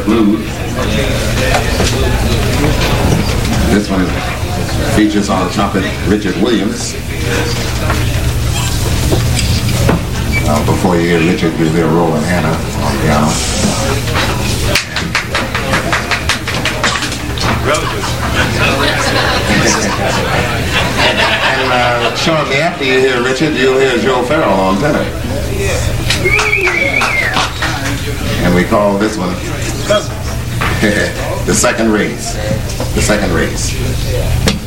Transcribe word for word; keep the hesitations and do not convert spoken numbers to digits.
California Blues. This one features on trumpet Richard Williams. Uh, before you hear Richard, you'll hear Roland Hanna on piano. And uh, shortly after you hear Richard, you'll hear Joe Farrell on tenor. And we call this one the second race. The second race.